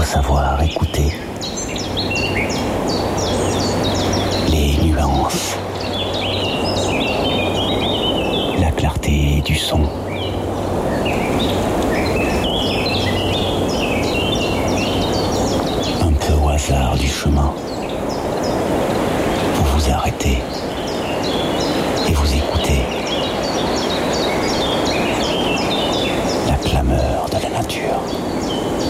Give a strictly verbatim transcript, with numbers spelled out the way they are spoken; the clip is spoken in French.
savoir écouter les nuances, la clarté du son. Un peu au hasard du chemin, vous vous arrêtez.